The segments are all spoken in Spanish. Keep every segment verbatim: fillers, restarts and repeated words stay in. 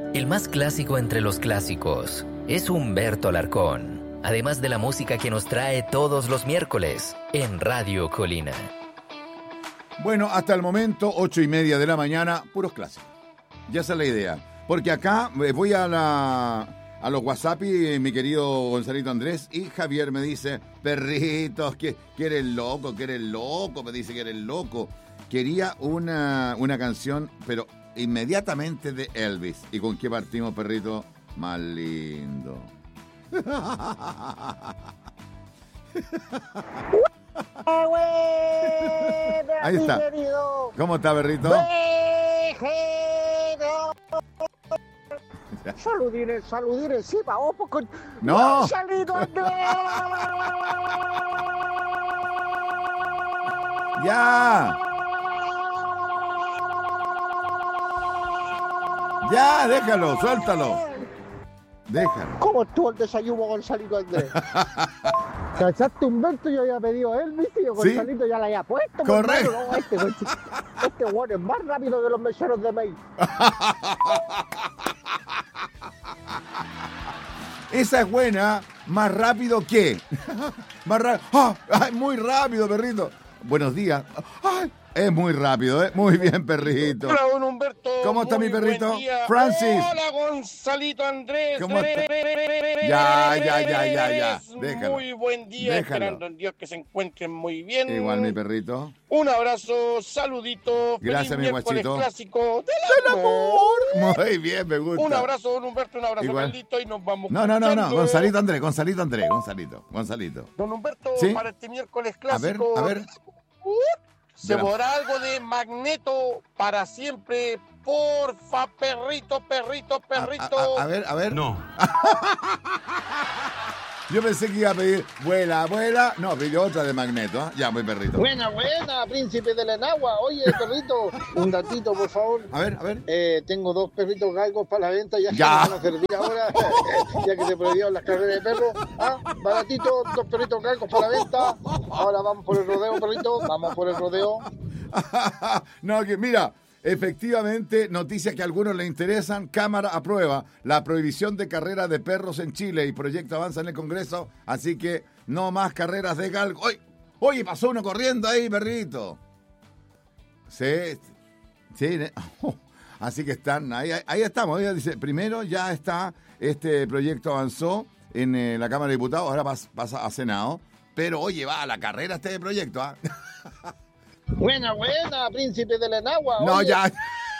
El más clásico entre los clásicos es Humberto Alarcón, además de la música que nos trae todos los miércoles en Radio Colina. Bueno, hasta el momento, ocho y media de la mañana, puros clásicos. Ya esa es la idea. Porque acá eh, voy a la a los WhatsApp y mi querido Gonzalito Andrés y Javier me dice, perritos, que, que eres loco, que eres loco, me dice que eres loco. Quería una, una canción, pero inmediatamente de Elvis. ¿Y con qué partimos, perrito? Más lindo. Ahí está. ¿Cómo está, perrito? Saludines, saludines, sí, vamos con... ¡No! ¡Salito, Andrés! ¡Ya! ¡Ya! ¡Déjalo! ¡Suéltalo! Déjalo. ¿Cómo estuvo el desayuno, Gonzalito Andrés? ¿Cachaste, Humberto? Yo había pedido Elvis y yo, Gonzalito, ¿sí? Ya la había puesto. Correcto. No, este este bueno es más rápido que los meseros de maíz. Esa es buena, más rápido que. Más rápido. ¡Oh! ¡Ay, muy rápido, perrito! Buenos días. ¡Ay! Es muy rápido, ¿eh? Muy bien, perrito. Hola, don Humberto. ¿Cómo está mi perrito? Francis. Hola, Gonzalito Andrés. ¿Cómo está? Ya, ya, ya, ya, ya. Déjalo. Muy buen día. Déjalo. Esperando en Dios que se encuentren muy bien. Igual, mi perrito. Un abrazo, saludito. Gracias, feliz mi guachito. Clásico del amor. Muy bien, me gusta. Un abrazo, don Humberto, un abrazo, Igual. Carlito, y nos vamos. No, no, no, no. escuchando. Gonzalito Andrés, Gonzalito Andrés, Gonzalito, Gonzalito. Don Humberto, ¿Sí? para este miércoles A ver, clásico. a ver. Se Verá. podrá algo de Magneto para siempre. Porfa, perrito, perrito, perrito. A, a- a ver, a ver. No. Yo pensé que iba a pedir vuela, vuela. No, pidió otra de Magneto. ¿eh? Ya, muy perrito. Buena, buena, príncipe de la enagua. Oye, perrito, un datito, por favor. A ver, a ver. Eh, tengo dos perritos galgos para la venta, ya, Ya. que me van a servir ahora, ya que se prohibieron las carreras de perros. Ah, baratito, dos perritos galgos para la venta. Ahora vamos por el rodeo, perrito, vamos por el rodeo. No, que mira, efectivamente, noticias que a algunos les interesan. Cámara aprueba la prohibición de carreras de perros en Chile y proyecto avanza en el Congreso, así que no más carreras de galgo. ¡Oye! Oye, pasó uno corriendo ahí, perrito. Sí, sí. ne- Así que están, ahí, ahí, ahí estamos. Ella dice, primero ya está, este proyecto avanzó en eh, la Cámara de Diputados, ahora pas- pasa a Senado. Pero oye, va a la carrera este proyecto, ¿ah? Buena, buena, príncipe de la enagua. No, Oye, ya.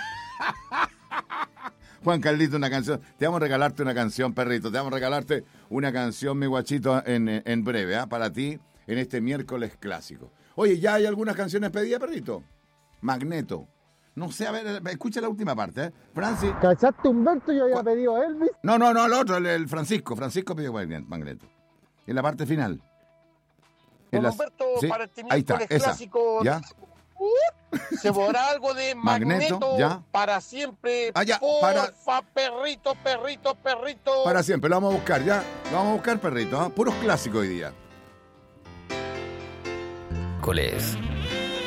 Juan Carlito, una canción. Te vamos a regalarte una canción, perrito. Te vamos a regalarte una canción, mi guachito, en, en breve, ¿ah? Para ti, en este miércoles clásico. Oye, ¿ya hay algunas canciones pedidas, perrito? Magneto. No sé, a ver, escucha la última parte, ¿eh? Francis. ¿cachaste, Humberto? Yo había pedido Elvis. No, no, no, el otro, el, el Francisco. Francisco pidió Magneto. En la parte final. En Don las- Humberto, ¿sí? para este Ahí está, miércoles esa. clásico. ¿Ya? Se podrá algo de Magneto, Magneto, ya. para siempre. Ah, ya, Porfa, para- perrito, perrito, perrito. Para siempre, lo vamos a buscar, ¿ya? Lo vamos a buscar, perrito, ¿ah? Puros clásicos hoy día. Miércoles